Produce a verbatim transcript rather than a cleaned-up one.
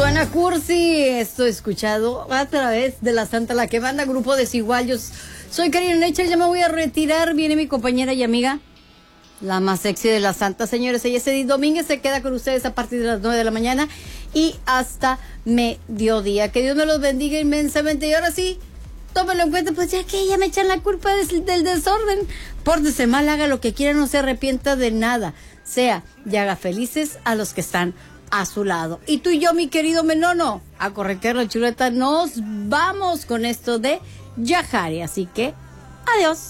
Suena cursi, esto escuchado a través de la Santa, la que manda Grupo Desigual. Yo soy Karina Necher, ya me voy a retirar. Viene mi compañera y amiga, la más sexy de la Santa, señores. Ella es Edith Domínguez, se queda con ustedes a partir de las nueve de la mañana y hasta mediodía. Que Dios me los bendiga inmensamente. Y ahora sí, tómenlo en cuenta, pues ya que ya me echan la culpa del, del desorden. Pórtese mal, haga lo que quiera, no se arrepienta de nada. Sea y haga felices a los que están a su lado. Y tú y yo, mi querido Menono, a corretear la chuleta, nos vamos con esto de Yajari. Así que, adiós.